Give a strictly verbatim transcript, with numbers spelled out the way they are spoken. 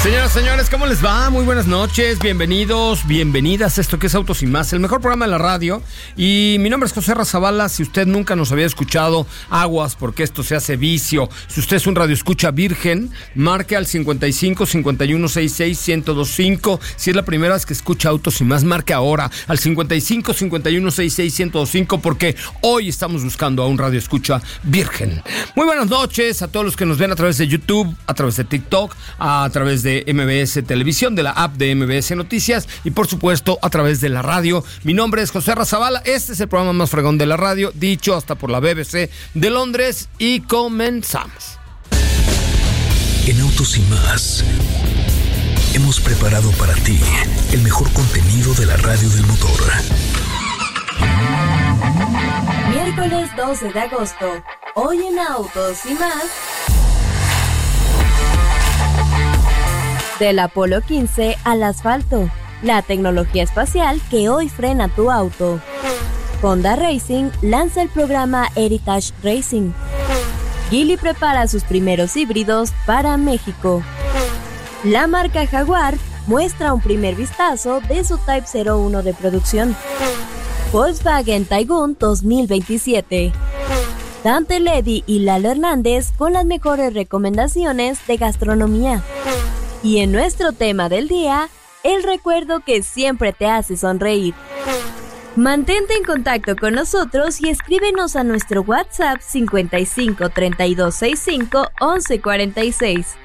Señoras, señores, ¿cómo les va? Muy buenas noches, bienvenidos, bienvenidas a esto que es Autos y Más, el mejor programa de la radio. Y mi nombre es José Razabala. Si usted nunca nos había escuchado, aguas, porque esto se hace vicio. Si usted es un radioescucha virgen, marque al cincuenta y cinco, cincuenta y uno, sesenta y seis, ciento veinticinco. Si es la primera vez que escucha Autos y Más, marque ahora al cincuenta y cinco, cincuenta y uno, sesenta y seis, ciento veinticinco, porque hoy estamos buscando a un radioescucha virgen. Muy buenas noches a todos los que nos ven a través de YouTube, a través de TikTok, a través de M B S Televisión, de la app de M B S Noticias y por supuesto a través de la radio. Mi nombre es José Razabala. Este es el programa más fregón de la radio, dicho hasta por la B B C de Londres, y comenzamos. En Autos y Más hemos preparado para ti el mejor contenido de la radio del motor. Miércoles doce de agosto, hoy en Autos y Más. Del Apolo quince al asfalto, la tecnología espacial que hoy frena tu auto. Honda Racing lanza el programa Heritage Racing. Geely prepara sus primeros híbridos para México. La marca Jaguar muestra un primer vistazo de su Type cero uno de producción. Volkswagen Taigun dos mil veintisiete. Dante Ledy y Lalo Hernández con las mejores recomendaciones de gastronomía. Y en nuestro tema del día, el recuerdo que siempre te hace sonreír. Mantente en contacto con nosotros y escríbenos a nuestro WhatsApp cincuenta y cinco, treinta y dos, sesenta y cinco, once cuarenta y seis.